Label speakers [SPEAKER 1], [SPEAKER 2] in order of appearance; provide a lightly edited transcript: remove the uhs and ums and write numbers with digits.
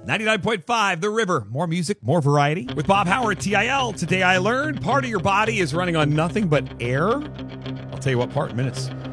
[SPEAKER 1] 99.5 The River. More music, more variety. With Bob Howard, TIL. Today I learned part of your body is running on nothing but air. I'll tell you what part in minutes.